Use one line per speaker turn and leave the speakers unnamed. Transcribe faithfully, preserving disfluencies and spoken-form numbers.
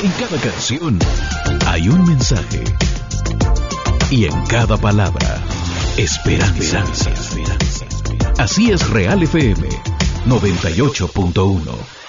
En cada canción hay un mensaje. Y en cada palabra, esperanza. Así es Real F M noventa y ocho punto uno.